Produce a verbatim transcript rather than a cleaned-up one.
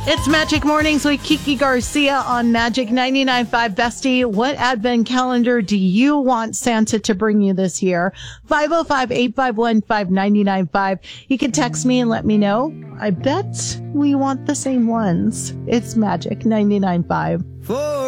It's Magic Mornings with Kiki Garcia on Magic ninety-nine point five. Bestie, what advent calendar do you want Santa to bring you this year? five oh five, eight five one, five nine nine five. You can text me and let me know. I bet we want the same ones. It's Magic ninety-nine point five. For